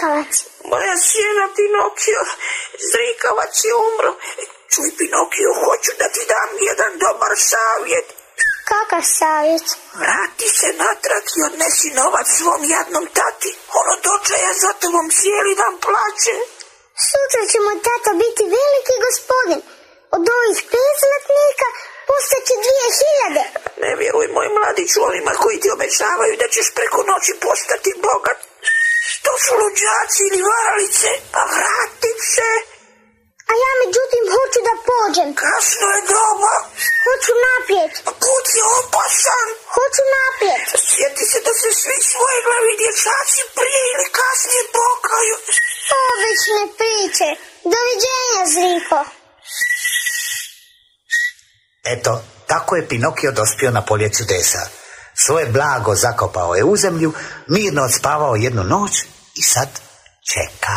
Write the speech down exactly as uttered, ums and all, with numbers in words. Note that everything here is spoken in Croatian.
zrikavac? Moja sjena Pinokio, zrikavac je umro. Čuj, Pinokio, hoću da ti dam jedan dobar savjet. Kakav savjet? Vrati se natrag i odnesi novac svom jadnom tati. Ono dočaja za tobom cijeli dan plaće. Sutra će moj tata biti veliki gospodin. Od ovih pet zlatnika postaće dvije hiljade. Ne vjeruj, moj mladiću, onima koji ti obećavaju da ćeš preko noći postati bogat. To su luđaci ili varalice, pa vratit se. A ja međutim hoću da pođem. Kasno je doba. Hoću naprijed. Put je opasan. Hoću naprijed. Sjeti se da se svi svoje glavi dječaci prije ili kasnije pokaju. Obične priče. Doviđenja, Zriko. Eto, tako je Pinokio dospio na polje čudesa. Svoje blago zakopao je u zemlju, mirno odspavao jednu noć i sad čeka.